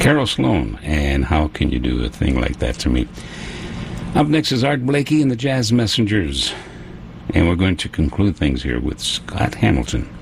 Carol Sloan, and How Can You Do a Thing Like That to Me? Up next is Art Blakey and the Jazz Messengers, and we're going to conclude things here with Scott Hamilton.